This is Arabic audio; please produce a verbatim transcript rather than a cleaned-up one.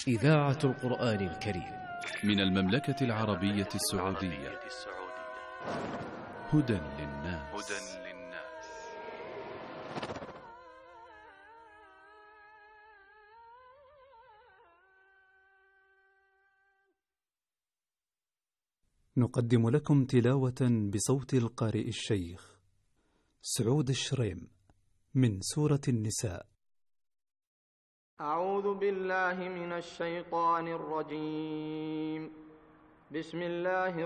إذاعة القرآن الكريم من المملكة العربية السعودية. هدى للناس. نقدم لكم تلاوة بصوت القارئ الشيخ سعود الشريم من سورة النساء. أعوذ بالله من الشيطان الرجيم. بسم الله